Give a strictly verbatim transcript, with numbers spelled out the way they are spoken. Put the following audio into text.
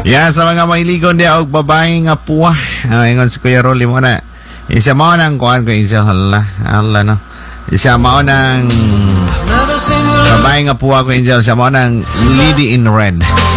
Yeah, sa mga mailigon di og babae nga puwa. Uh, ingon si Kuya Rolly mo na. Isa mao nang kuan ko Angel. Hala, hala no. Isa mao nang babae nga puwa ko Angel. Siya mao nang Lady in Red.